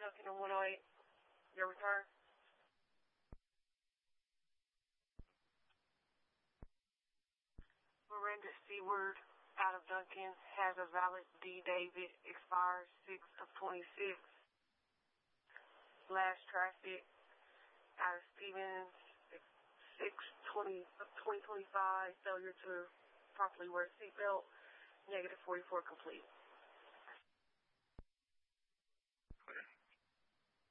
Duncan on 108. Your return. Miranda Seward out of Duncan has a valid D. David, expires 6 of 26. Last traffic out of Stevens, 6/20 of 2025, failure to properly wear seatbelt, -44 complete.